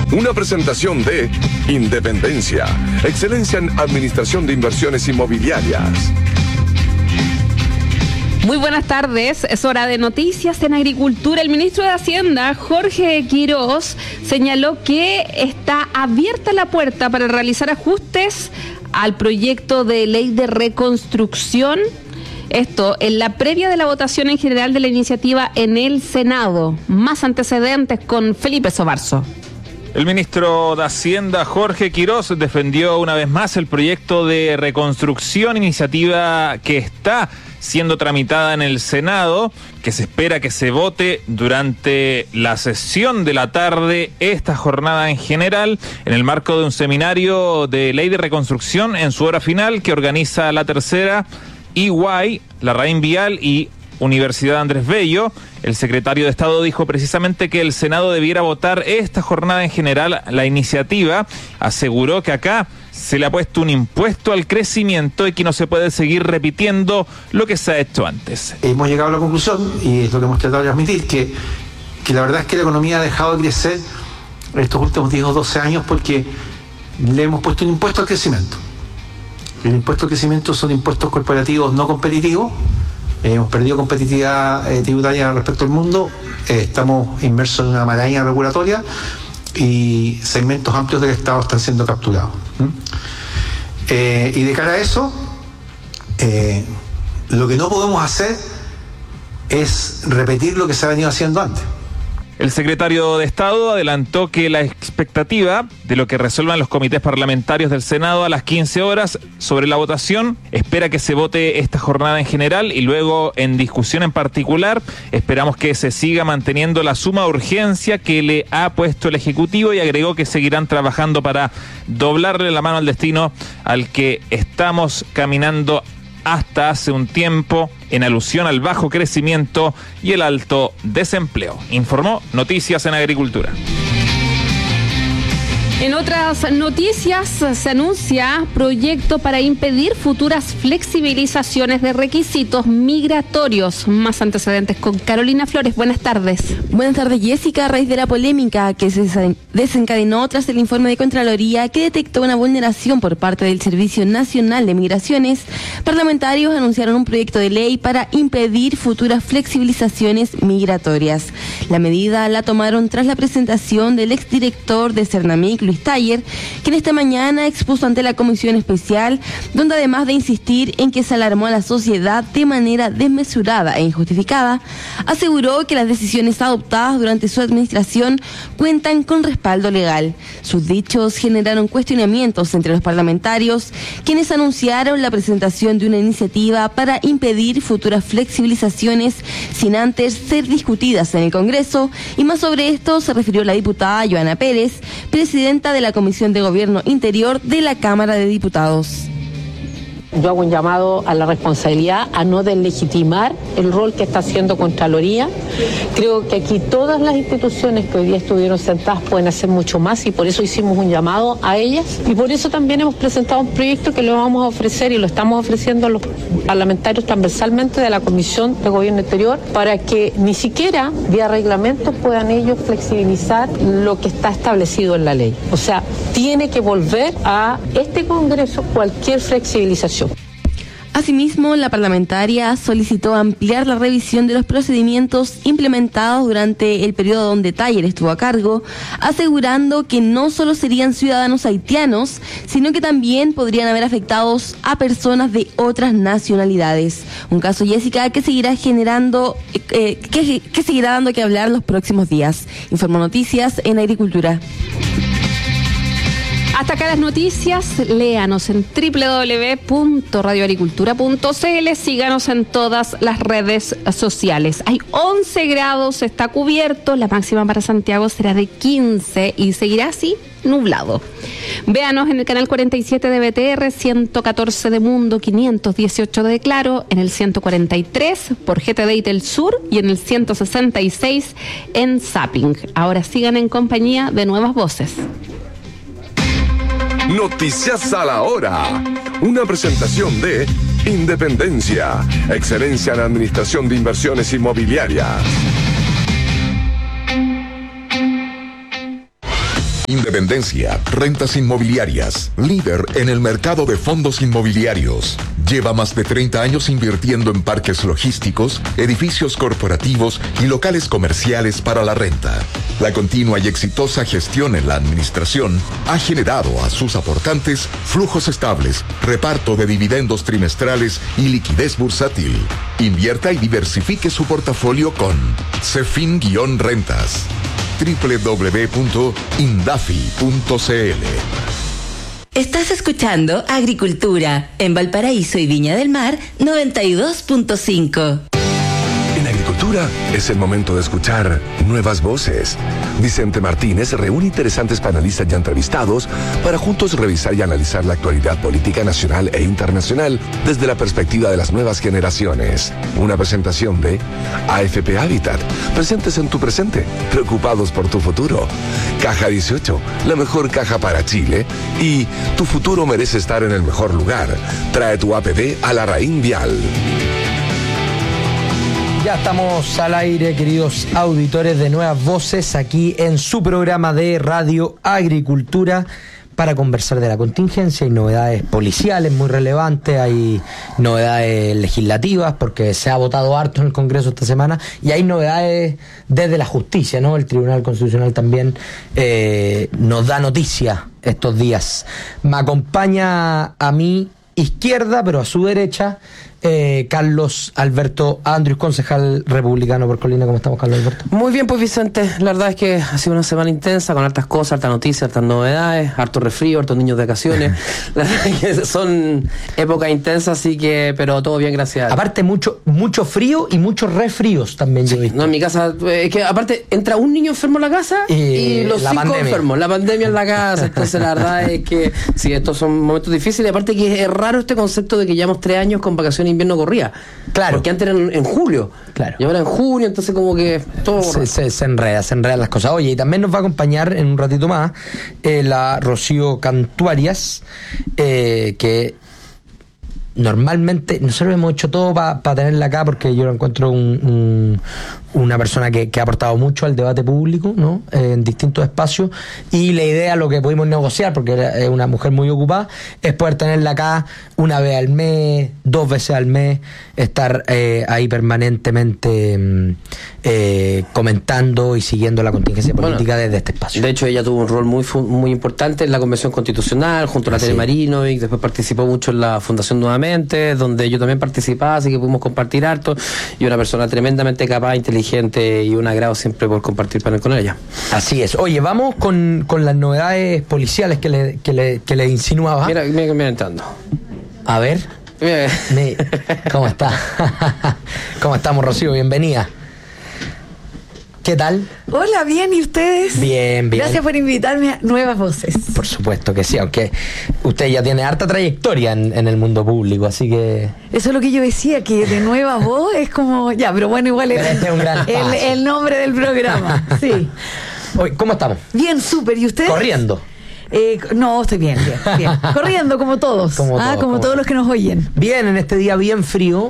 Una presentación de Independencia, excelencia en administración de inversiones inmobiliarias. Muy buenas tardes, es hora de noticias en agricultura. El ministro de Hacienda, Jorge Quirós, señaló que está abierta la puerta para realizar ajustes al proyecto de ley de reconstrucción. Esto en la previa de la votación en general de la iniciativa en el Senado. Más antecedentes con Felipe Sobarzo. El ministro de Hacienda, Jorge Quirós, defendió una vez más el proyecto de reconstrucción, iniciativa que está siendo tramitada en el Senado, que se espera que se vote durante la sesión de la tarde, esta jornada en general, en el marco de un seminario de ley de reconstrucción en su hora final que organiza La Tercera, EY, la Raín Vial y Universidad Andrés Bello. El secretario de Estado dijo precisamente que el Senado debiera votar esta jornada en general la iniciativa. Aseguró que acá se le ha puesto un impuesto al crecimiento y que no se puede seguir repitiendo lo que se ha hecho antes. Hemos llegado a la conclusión, y es lo que hemos tratado de transmitir, que la verdad es que la economía ha dejado de crecer estos últimos 10 o 12 años porque le hemos puesto un impuesto al crecimiento. El impuesto al crecimiento son impuestos corporativos no competitivos. Hemos perdido competitividad tributaria respecto al mundo, estamos inmersos en una maraña regulatoria y segmentos amplios del Estado están siendo capturados. Y de cara a eso, lo que no podemos hacer es repetir lo que se ha venido haciendo antes. El secretario de Estado adelantó que la expectativa de lo que resuelvan los comités parlamentarios del Senado a las 15 horas sobre la votación, espera que se vote esta jornada en general y luego en discusión en particular. Esperamos que se siga manteniendo la suma urgencia que le ha puesto el Ejecutivo, y agregó que seguirán trabajando para doblarle la mano al destino al que estamos caminando hasta hace un tiempo, en alusión al bajo crecimiento y el alto desempleo. Informó Noticias en Agricultura. En otras noticias, se anuncia proyecto para impedir futuras flexibilizaciones de requisitos migratorios. Más antecedentes con Carolina Flores. Buenas tardes. Buenas tardes, Jessica. A raíz de la polémica que se desencadenó tras el informe de Contraloría que detectó una vulneración por parte del Servicio Nacional de Migraciones, parlamentarios anunciaron un proyecto de ley para impedir futuras flexibilizaciones migratorias. La medida la tomaron tras la presentación del exdirector de Cernamic, Luis Taller, quien esta mañana expuso ante la comisión especial, donde además de insistir en que se alarmó a la sociedad de manera desmesurada e injustificada, aseguró que las decisiones adoptadas durante su administración cuentan con respaldo legal. Sus dichos generaron cuestionamientos entre los parlamentarios, quienes anunciaron la presentación de una iniciativa para impedir futuras flexibilizaciones sin antes ser discutidas en el Congreso, y más sobre esto se refirió la diputada Joana Pérez, presidenta de la Comisión de Gobierno Interior de la Cámara de Diputados. Yo hago un llamado a la responsabilidad, a no deslegitimar el rol que está haciendo Contraloría. Creo que aquí todas las instituciones que hoy día estuvieron sentadas pueden hacer mucho más, y por eso hicimos un llamado a ellas, y por eso también hemos presentado un proyecto que lo vamos a ofrecer y lo estamos ofreciendo a los parlamentarios transversalmente de la Comisión de Gobierno Interior, para que ni siquiera vía reglamento puedan ellos flexibilizar lo que está establecido en la ley. O sea, tiene que volver a este Congreso cualquier flexibilización. Asimismo, la parlamentaria solicitó ampliar la revisión de los procedimientos implementados durante el periodo donde Taller estuvo a cargo, asegurando que no solo serían ciudadanos haitianos, sino que también podrían haber afectados a personas de otras nacionalidades. Un caso, Jessica, que seguirá generando, que seguirá dando que hablar los próximos días. Informó Noticias en Agricultura. Hasta acá las noticias, léanos en www.radioagricultura.cl, síganos en todas las redes sociales. Hay 11 grados, está cubierto, la máxima para Santiago será de 15 y seguirá así nublado. Véanos en el canal 47 de BTR, 114 de Mundo, 518 de Claro, en el 143 por GTD del Sur y en el 166 en Zapping. Ahora sigan en compañía de Nuevas Voces. Noticias a la hora. Una presentación de Independencia, excelencia en administración de inversiones inmobiliarias. Independencia, rentas inmobiliarias, líder en el mercado de fondos inmobiliarios. Lleva más de 30 años invirtiendo en parques logísticos, edificios corporativos y locales comerciales para la renta. La continua y exitosa gestión en la administración ha generado a sus aportantes flujos estables, reparto de dividendos trimestrales y liquidez bursátil. Invierta y diversifique su portafolio con Cefin-Rentas. www.indafi.cl. Estás escuchando Agricultura en Valparaíso y Viña del Mar 92.5. En agricultura es el momento de escuchar nuevas voces. Vicente Martínez reúne interesantes panelistas ya entrevistados para juntos revisar y analizar la actualidad política nacional e internacional desde la perspectiva de las nuevas generaciones. Una presentación de AFP Habitat. Presentes en tu presente, preocupados por tu futuro. Caja 18, la mejor caja para Chile. Y tu futuro merece estar en el mejor lugar. Trae tu APB a Larraín Vial. Ya estamos al aire, queridos auditores de Nuevas Voces, aquí en su programa de Radio Agricultura, para conversar de la contingencia. Hay novedades policiales muy relevantes, hay novedades legislativas, porque se ha votado harto en el Congreso esta semana, y hay novedades desde la justicia, ¿no? El Tribunal Constitucional también nos da noticia estos días. Me acompaña a mi izquierda, pero a su derecha, Carlos Alberto Andrius, concejal republicano por Colina. ¿Cómo estamos, Carlos Alberto? Muy bien, pues, Vicente. La verdad es que ha sido una semana intensa, con hartas cosas, hartas noticias, hartas novedades, harto resfrío, hartos niños de vacaciones. La verdad es que son épocas intensas, así que, pero todo bien, gracias. Aparte, mucho frío y muchos resfríos también, yo he visto. No, en mi casa, es que aparte entra un niño enfermo a la casa y los 5 enfermos. La pandemia en la casa. Entonces, la verdad es que sí, estos son momentos difíciles. Aparte que es raro este concepto de que llevamos 3 años con vacaciones de invierno corrida. Claro. Porque antes eran en julio. Claro. Y ahora en junio, entonces como que todo se enredan las cosas. Oye, y también nos va a acompañar en un ratito más la Rocío Cantuarias, que normalmente nosotros hemos hecho todo para tenerla acá, porque yo la encuentro una persona que ha aportado mucho al debate público, ¿no? En distintos espacios, y la idea, lo que pudimos negociar, porque es una mujer muy ocupada, es poder tenerla acá una vez al mes, 2 veces al mes, estar ahí permanentemente comentando y siguiendo la contingencia política desde este espacio. De hecho, ella tuvo un rol muy importante en la Convención Constitucional, junto a la Tere Marino, y después participó mucho en la Fundación Nuevamente, donde yo también participaba, así que pudimos compartir harto, y una persona tremendamente capaz, inteligente, y un agrado siempre por compartir panel con ella. Así es. Oye, vamos con las novedades policiales que le insinuaba. Mira entrando. A ver. ¿Cómo está? ¿Cómo estamos, Rocío? Bienvenida. ¿Qué tal? Hola, bien, ¿y ustedes? Bien. Gracias por invitarme a Nuevas Voces. Por supuesto que sí, aunque usted ya tiene harta trayectoria en el mundo público, así que... Eso es lo que yo decía, que de Nueva Voz es como... Ya, pero bueno, igual es un gran el nombre del programa, sí. Oye, ¿cómo estamos? Bien, súper, ¿y ustedes? Corriendo. No, estoy bien. Corriendo como todos. Como todos los que nos oyen. Bien, en este día bien frío,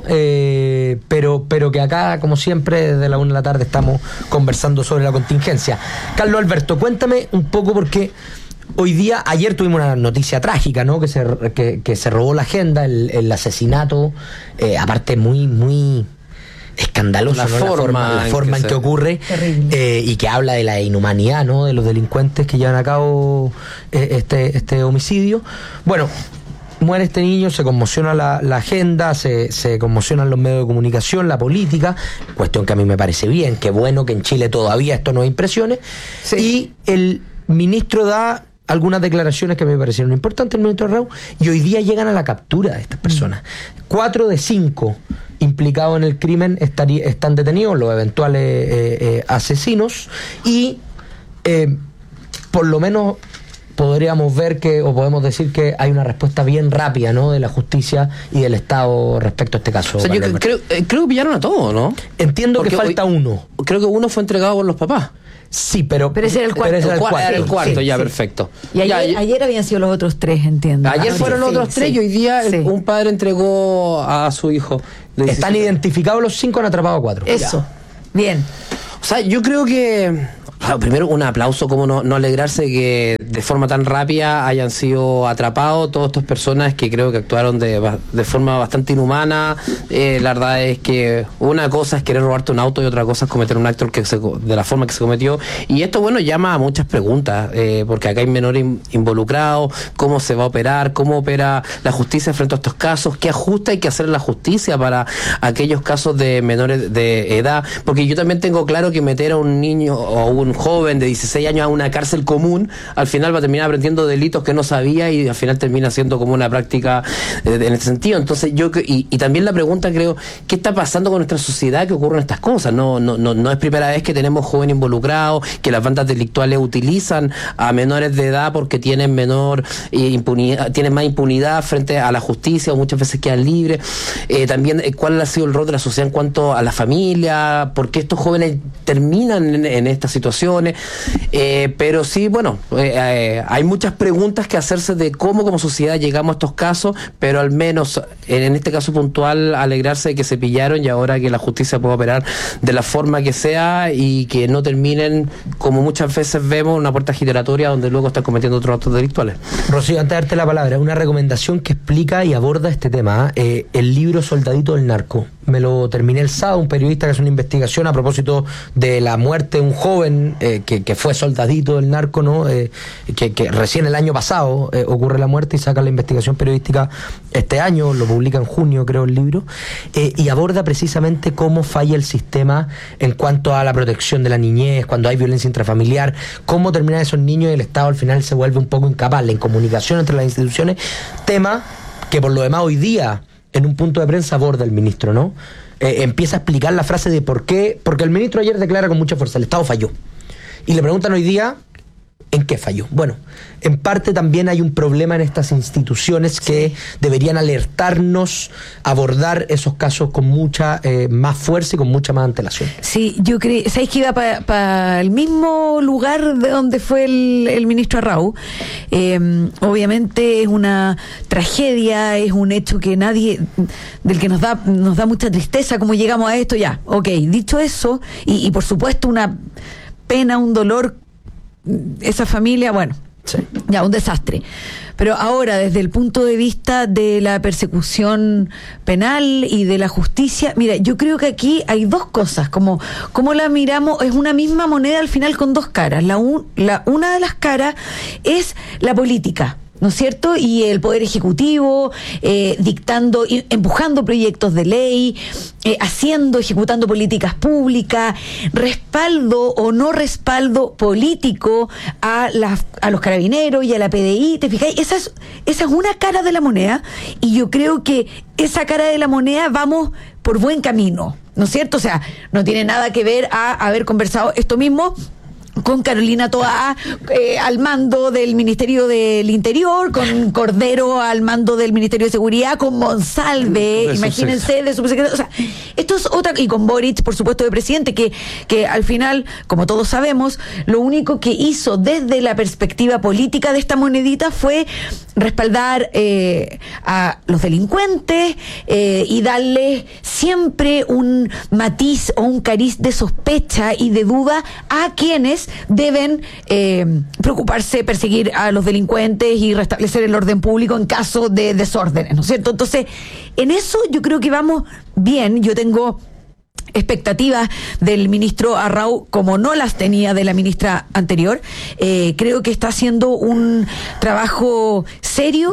pero que acá, como siempre, desde la 1 de la tarde estamos conversando sobre la contingencia. Carlos Alberto, cuéntame un poco, porque ayer tuvimos una noticia trágica, ¿no? Que se robó la agenda, el asesinato, aparte muy escandaloso, la forma en que ocurre, y que habla de la inhumanidad, ¿no? De los delincuentes que llevan a cabo este homicidio. Bueno, muere este niño, se conmociona la agenda, se conmocionan los medios de comunicación, la política, cuestión que a mí me parece bien, que bueno que en Chile todavía esto nos impresione. Sí. Y el ministro da algunas declaraciones que me parecieron importantes, el ministro Reu, y hoy día llegan a la captura de estas personas. 4 de 5 implicados en el crimen están detenidos, los eventuales asesinos, y por lo menos podríamos ver podemos decir que hay una respuesta bien rápida, ¿no? De la justicia y del Estado respecto a este caso. O sea, yo creo que pillaron a todos, ¿no? Entiendo que falta uno. Creo que uno fue entregado por los papás. Sí, pero ese era el cuarto. Era el cuarto, sí. Perfecto. Y ayer habían sido los otros 3, entiendo. Ayer fueron los otros 3 y hoy día un padre entregó a su hijo. Están identificados los 5, han atrapado a 4. Eso. Bien. O sea, yo creo que Primero, un aplauso, como no alegrarse que de forma tan rápida hayan sido atrapados todas estas personas que creo que actuaron de forma bastante inhumana. La verdad es que una cosa es querer robarte un auto y otra cosa es cometer un acto de la forma que se cometió. Y esto, bueno, llama a muchas preguntas, porque acá hay menores involucrados, cómo se va a operar, cómo opera la justicia frente a estos casos, qué ajuste hay que hacer en la justicia para aquellos casos de menores de edad, porque yo también tengo claro que meter a un niño o a un joven de 16 años a una cárcel común, al final va a terminar aprendiendo delitos que no sabía y al final termina siendo como una práctica en este sentido. Entonces y también la pregunta, creo, ¿qué está pasando con nuestra sociedad que ocurren estas cosas? No es primera vez que tenemos jóvenes involucrados, que las bandas delictuales utilizan a menores de edad porque tienen menor impunidad, tienen más impunidad frente a la justicia o muchas veces quedan libres. También, ¿cuál ha sido el rol de la sociedad en cuanto a la familia? ¿Por qué estos jóvenes terminan en estas situaciones? Pero sí, bueno, hay muchas preguntas que hacerse de cómo como sociedad llegamos a estos casos, pero al menos en este caso puntual alegrarse de que se pillaron y ahora que la justicia pueda operar de la forma que sea y que no terminen, como muchas veces vemos, una puerta giratoria donde luego están cometiendo otros actos delictuales. Rocío, antes de darte la palabra, una recomendación que explica y aborda este tema, el libro Soldadito del Narco. Me lo terminé el sábado, un periodista que hace una investigación a propósito de la muerte de un joven que fue soldadito del narco, ¿no? Que recién el año pasado ocurre la muerte y saca la investigación periodística este año, lo publica en junio, creo, el libro, y aborda precisamente cómo falla el sistema en cuanto a la protección de la niñez, cuando hay violencia intrafamiliar, cómo terminan esos niños y el Estado al final se vuelve un poco incapaz, la incomunicación entre las instituciones, tema que por lo demás hoy día en un punto de prensa aborda el ministro, ¿no? Empieza a explicar la frase de por qué, porque el ministro ayer declara con mucha fuerza, el Estado falló. Y le preguntan hoy día, ¿en qué falló? Bueno, en parte también hay un problema en estas instituciones que deberían alertarnos, abordar esos casos con mucha más fuerza y con mucha más antelación. Sí, yo creo, ¿sabéis que iba para el mismo lugar de donde fue el ministro Arrau? Obviamente es una tragedia, es un hecho que del que nos da mucha tristeza cómo llegamos a esto, ya, ok, dicho eso, y por supuesto una pena, un dolor, esa familia, bueno, ya, un desastre. Pero ahora, desde el punto de vista de la persecución penal y de la justicia, mira, yo creo que aquí hay dos cosas, como la miramos, es una misma moneda al final con dos caras. Una de las caras es la política, ¿no es cierto? Y el Poder Ejecutivo dictando, empujando proyectos de ley, ejecutando políticas públicas, respaldo o no respaldo político a los carabineros y a la PDI. ¿Te fijáis? Esa es una cara de la moneda, y yo creo que esa cara de la moneda vamos por buen camino, ¿no es cierto? O sea, no tiene nada que ver a haber conversado esto mismo con Carolina Toá al mando del Ministerio del Interior, con Cordero al mando del Ministerio de Seguridad, con Monsalve, imagínense, de subsecretario, o sea, esto es otra, y con Boric, por supuesto, de presidente, que al final, como todos sabemos, lo único que hizo desde la perspectiva política de esta monedita fue respaldar a los delincuentes y darles siempre un matiz o un cariz de sospecha y de duda a quienes deben preocuparse, perseguir a los delincuentes y restablecer el orden público en caso de desórdenes, ¿no es cierto? Entonces, en eso yo creo que vamos bien. Yo tengo expectativas del ministro Arrau como no las tenía de la ministra anterior. Creo que está haciendo un trabajo serio.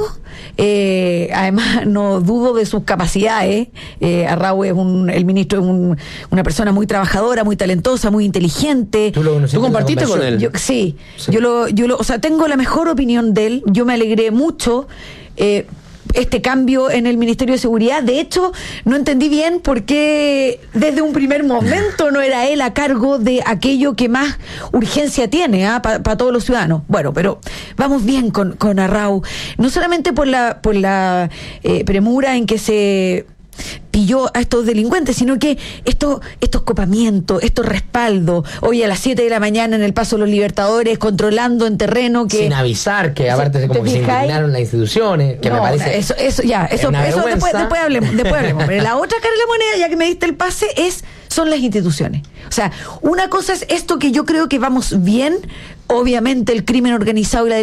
Además, no dudo de sus capacidades. Arrau el ministro es una persona muy trabajadora, muy talentosa, muy inteligente. ¿Tú compartiste con él? Sí. O sea, tengo la mejor opinión de él. Yo me alegré mucho este cambio en el Ministerio de Seguridad. De hecho, no entendí bien por qué desde un primer momento no era él a cargo de aquello que más urgencia tiene para todos los ciudadanos. Bueno, pero vamos bien con Arrau, no solamente por la premura en que se pilló a estos delincuentes, sino que estos copamientos, estos respaldos, hoy a las 7 de la mañana en el Paso de los Libertadores, controlando en terreno que... Sin avisar, que aparte como que se indignaron las instituciones, que no, me parece... Eso después hablemos. Pero la otra cara de la moneda, ya que me diste el pase, es son las instituciones. O sea, una cosa es esto que yo creo que vamos bien, obviamente el crimen organizado y la